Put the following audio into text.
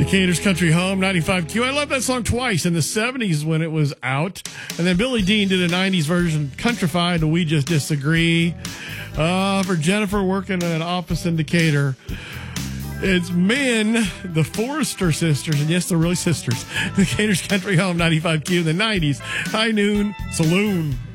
Decatur's Country Home, 95Q. I love that song twice, in the 70s when it was out. And then Billy Dean did a 90s version, Countrified, We Just Disagree. For Jennifer working in an office in Decatur. It's men, the Forrester sisters, and yes, they're really sisters. Decatur's Country Home, 95Q in the 90s. High Noon Saloon.